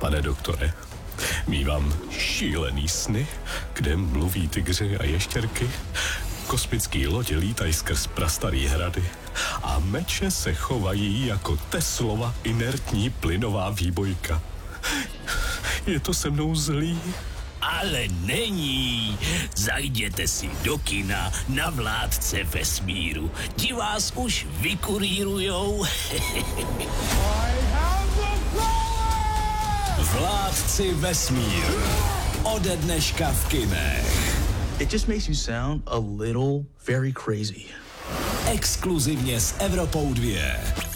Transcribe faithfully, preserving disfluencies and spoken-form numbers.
Pane doktore, mívám šílený sny, kde mluví tygři a ještěrky, kosmický lodě lítají skrz prastarý hrady a meče se chovají jako Teslova inertní plynová výbojka. Je to se mnou zlý? Ale není. Zajděte si do kina na Vládce vesmíru. Ti vás už vykurírujou. Vládci vesmíru. Ode dneška v kinech. It just makes you sound a little very crazy. Exkluzivně s Evropou dva.